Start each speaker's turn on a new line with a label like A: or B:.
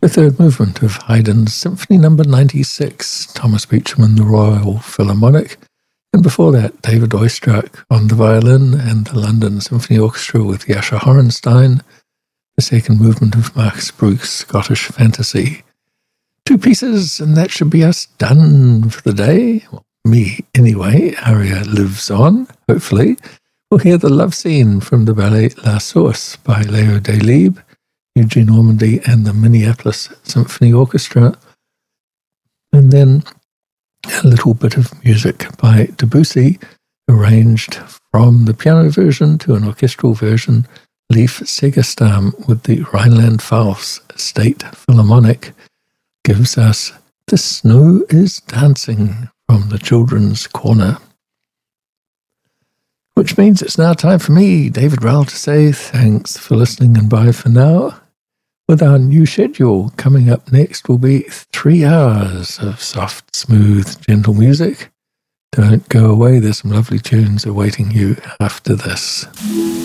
A: The third movement of Haydn's Symphony No. 96, Thomas Beecham and the Royal Philharmonic, and before that, David Oistrakh on the violin and the London Symphony Orchestra with Yasha Horenstein, the second movement of Max Bruch's Scottish Fantasy. Two pieces, and that should be us done for the day. Well, me, anyway. Aria lives on, hopefully. We'll hear the love scene from the ballet La Source by Leo Delibes, Eugene Ormandy and the Minneapolis Symphony Orchestra. And then a little bit of music by Debussy, arranged from the piano version to an orchestral version, Leif Segerstam with the Rheinland-Pfalz State Philharmonic, gives us The Snow is Dancing from the Children's Corner. Which means it's now time for me, David Rowell, to say thanks for listening and bye for now. With our new schedule, coming up next will be 3 hours of soft, smooth, gentle music. Don't go away, there's some lovely tunes awaiting you after this.